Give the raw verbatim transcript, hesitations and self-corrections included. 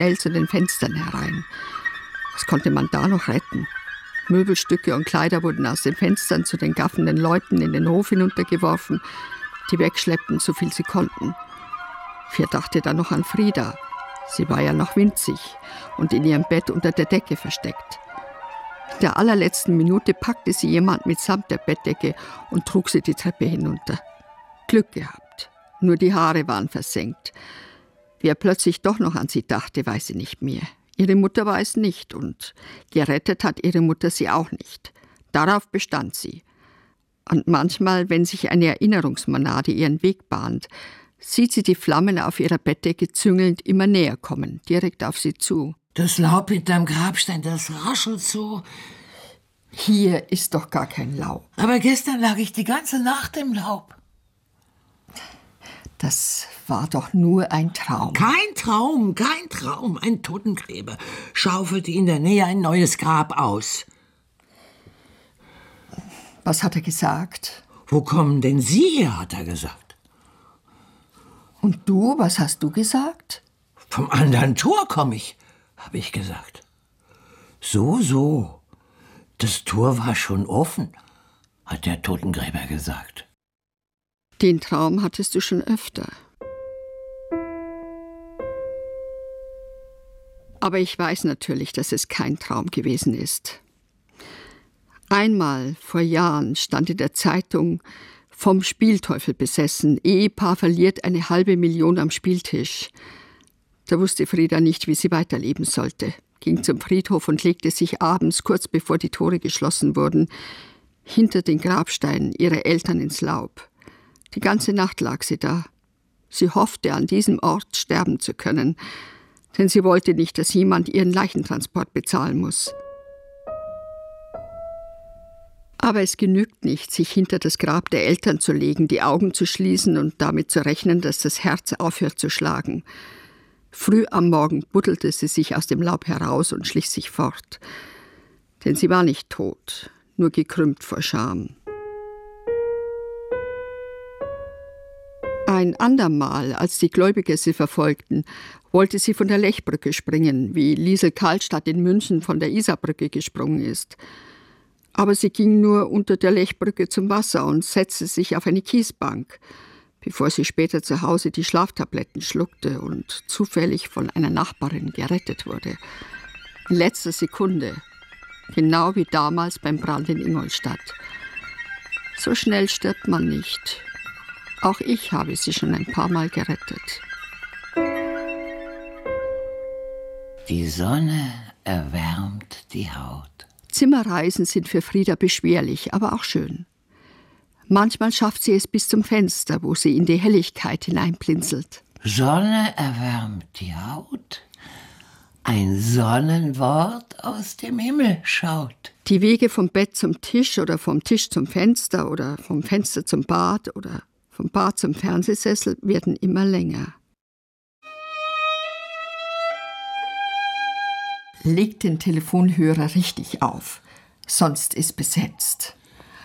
schnell zu den Fenstern herein. Was konnte man da noch retten? Möbelstücke und Kleider wurden aus den Fenstern zu den gaffenden Leuten in den Hof hinuntergeworfen, die wegschleppten, so viel sie konnten. Vier dachte dann noch an Frieda. Sie war ja noch winzig und in ihrem Bett unter der Decke versteckt. In der allerletzten Minute packte sie jemand mitsamt der Bettdecke und trug sie die Treppe hinunter. Glück gehabt. Nur die Haare waren versenkt. Wie er plötzlich doch noch an sie dachte, weiß sie nicht mehr. Ihre Mutter war es nicht und gerettet hat ihre Mutter sie auch nicht. Darauf bestand sie. Und manchmal, wenn sich eine Erinnerungsmonade ihren Weg bahnt, sieht sie die Flammen auf ihrer Bettdecke züngelnd immer näher kommen, direkt auf sie zu. Das Laub hinterm Grabstein, das raschelt so. Hier ist doch gar kein Laub. Aber gestern lag ich die ganze Nacht im Laub. Das war doch nur ein Traum. Kein Traum, kein Traum. Ein Totengräber schaufelte in der Nähe ein neues Grab aus. Was hat er gesagt? Wo kommen denn Sie her, hat er gesagt. Und du, was hast du gesagt? Vom anderen Tor komme ich, habe ich gesagt. So, so. Das Tor war schon offen, hat der Totengräber gesagt. Den Traum hattest du schon öfter. Aber ich weiß natürlich, dass es kein Traum gewesen ist. Einmal vor Jahren stand in der Zeitung: vom Spielteufel besessen, Ehepaar verliert eine halbe Million am Spieltisch. Da wusste Frieda nicht, wie sie weiterleben sollte, ging zum Friedhof und legte sich abends, kurz bevor die Tore geschlossen wurden, hinter den Grabstein ihrer Eltern ins Laub. Die ganze Nacht lag sie da. Sie hoffte, an diesem Ort sterben zu können, denn sie wollte nicht, dass jemand ihren Leichentransport bezahlen muss. Aber es genügt nicht, sich hinter das Grab der Eltern zu legen, die Augen zu schließen und damit zu rechnen, dass das Herz aufhört zu schlagen. Früh am Morgen buddelte sie sich aus dem Laub heraus und schlich sich fort. Denn sie war nicht tot, nur gekrümmt vor Scham. Ein andermal, als die Gläubiger sie verfolgten, wollte sie von der Lechbrücke springen, wie Liesel Karlstadt in München von der Isarbrücke gesprungen ist. Aber sie ging nur unter der Lechbrücke zum Wasser und setzte sich auf eine Kiesbank, bevor sie später zu Hause die Schlaftabletten schluckte und zufällig von einer Nachbarin gerettet wurde. In letzter Sekunde, genau wie damals beim Brand in Ingolstadt. So schnell stirbt man nicht. Auch ich habe sie schon ein paar Mal gerettet. Die Sonne erwärmt die Haut. Zimmerreisen sind für Frieda beschwerlich, aber auch schön. Manchmal schafft sie es bis zum Fenster, wo sie in die Helligkeit hineinblinzelt. Sonne erwärmt die Haut. Ein Sonnenwort aus dem Himmel schaut. Die Wege vom Bett zum Tisch oder vom Tisch zum Fenster oder vom Fenster zum Bad oder vom Bad zum Fernsehsessel werden immer länger. Leg den Telefonhörer richtig auf, sonst ist besetzt.